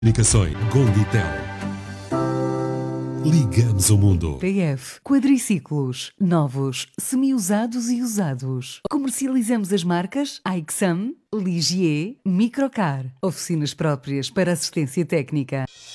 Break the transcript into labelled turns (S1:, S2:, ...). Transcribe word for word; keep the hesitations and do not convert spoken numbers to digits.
S1: Comunicações Golditel. Ligamos o mundo.
S2: P F Quadriciclos, novos, semi-usados e usados. Comercializamos as marcas Aixam, Ligier, Microcar. Oficinas próprias para assistência técnica.